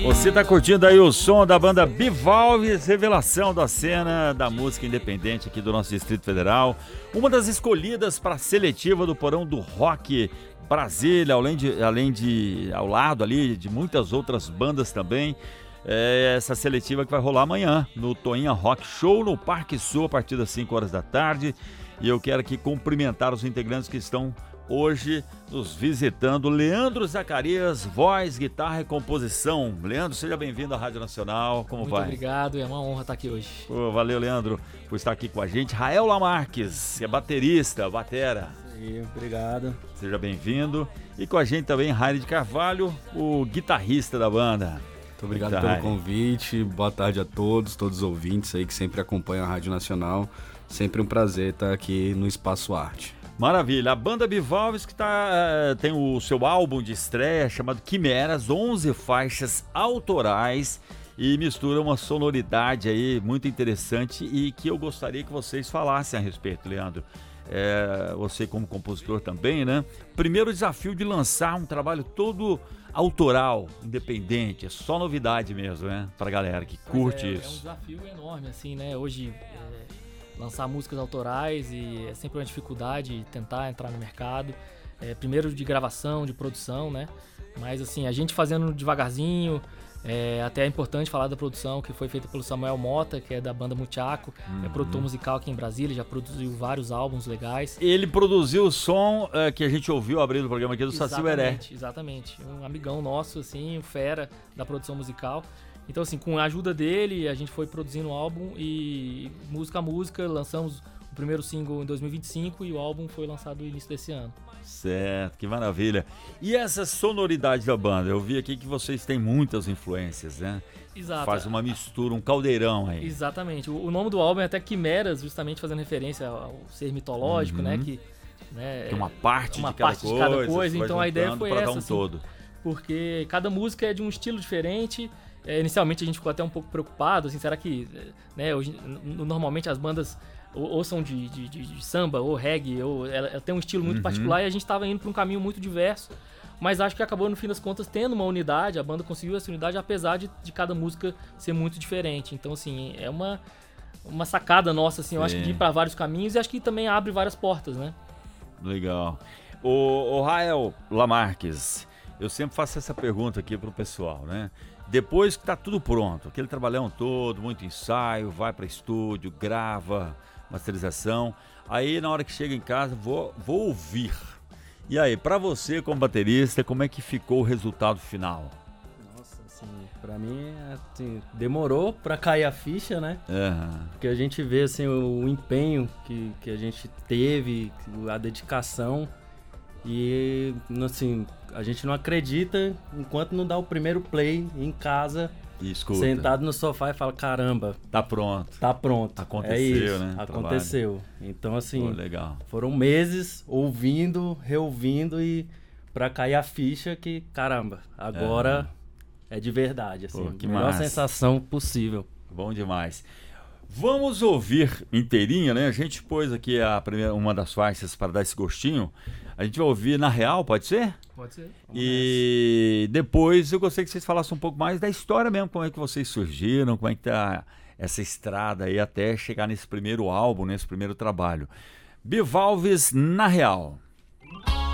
Você tá curtindo aí o som da banda Bivalves, revelação da cena da música independente aqui do nosso Distrito Federal. Uma das escolhidas para a seletiva do Porão do Rock Brasília, ao lado ali de muitas outras bandas também. Essa seletiva que vai rolar amanhã no Toinha Rock Show no Parque Sul a partir das 5 horas da tarde. E eu quero aqui cumprimentar os integrantes que estão hoje nos visitando. Leandro Zacarias, voz, guitarra e composição. Leandro, seja bem-vindo à Rádio Nacional. Como vai? Muito obrigado, é uma honra estar aqui hoje. Valeu, Leandro, por estar aqui com a gente. Rael Lamarques, que é baterista, batera. Obrigado. Seja bem-vindo. E com a gente também, Raile de Carvalho, o guitarrista da banda. Muito obrigado pelo convite. Boa tarde a todos os ouvintes aí que sempre acompanham a Rádio Nacional. Sempre um prazer estar aqui no Espaço Arte. Maravilha. A banda Bivalves que tem o seu álbum de estreia chamado Quimeras, 11 faixas autorais e mistura uma sonoridade aí muito interessante e que eu gostaria que vocês falassem a respeito, Leandro. Você como compositor também, né? Primeiro desafio de lançar um trabalho todo autoral, independente, é só novidade mesmo, né? Pra galera que curte isso. É um desafio enorme, assim, né? Hoje, lançar músicas autorais e é sempre uma dificuldade tentar entrar no mercado. Primeiro de gravação, de produção, né? Mas, assim, a gente fazendo devagarzinho. Até é importante falar da produção que foi feita pelo Samuel Mota, que é da banda Muchaco, é produtor musical aqui em Brasília, já produziu vários álbuns legais. Ele produziu o som que a gente ouviu abrindo o programa aqui do Saci Ueré. Exatamente, um amigão nosso, assim, um fera da produção musical. Então, assim, com a ajuda dele, a gente foi produzindo o álbum e música a música, lançamos o primeiro single em 2025 e o álbum foi lançado no início desse ano. Certo, que maravilha. E essa sonoridade da banda? Eu vi aqui que vocês têm muitas influências, né? Exato. Faz uma mistura, um caldeirão aí. Exatamente. O nome do álbum é até Quimeras, justamente fazendo referência ao ser mitológico, né? Que tem uma parte de cada coisa. Então a ideia foi essa, assim, todo. Porque cada música é de um estilo diferente. Inicialmente a gente ficou até um pouco preocupado, assim, será que, né, hoje, normalmente as bandas ou são de samba, ou reggae, ou ela tem um estilo muito particular e a gente estava indo para um caminho muito diverso, mas acho que acabou no fim das contas tendo uma unidade, a banda conseguiu essa unidade apesar de cada música ser muito diferente. Então, assim, é uma sacada nossa, assim, eu acho que de ir para vários caminhos e acho que também abre várias portas, né? Legal. O Rael Lamarques, eu sempre faço essa pergunta aqui pro pessoal, né? Depois que tá tudo pronto, aquele trabalhão todo, muito ensaio, vai para estúdio, grava, masterização, aí na hora que chega em casa vou ouvir. E aí, para você como baterista, como é que ficou o resultado final? Nossa, assim, pra mim, assim, demorou pra cair a ficha, né? Porque a gente vê, assim, o empenho que a gente teve, a dedicação. E, assim, a gente não acredita enquanto não dá o primeiro play em casa, sentado no sofá e fala, caramba, tá pronto. Aconteceu, é isso, né? Aconteceu. Então, assim, legal. Foram meses ouvindo, reouvindo e pra cair a ficha que, caramba, agora é de verdade, assim, que melhor massa. sensação possível. Bom demais. Vamos ouvir inteirinha, né? A gente pôs aqui uma das faixas para dar esse gostinho. A gente vai ouvir na real, pode ser? Pode ser. E depois eu gostaria que vocês falassem um pouco mais da história mesmo, como é que vocês surgiram, como é que tá essa estrada aí até chegar nesse primeiro álbum, nesse primeiro trabalho. Bivalves na real.